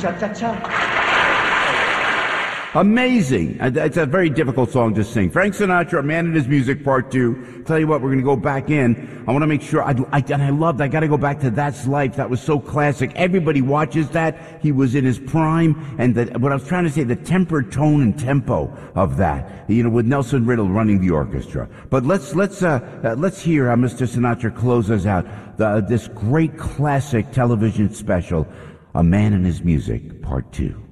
cha-cha-cha. Amazing. It's a very difficult song to sing. Frank Sinatra, A Man and His Music, Part 2. Tell you what, we're going to go back in. I want to make sure, I got to go back to That's Life. That was so classic. Everybody watches that. He was in his prime. And what I was trying to say, the temper, tone, and tempo of that, with Nelson Riddle running the orchestra. But let's hear how Mr. Sinatra closes out this great classic television special, A Man and His Music, Part 2.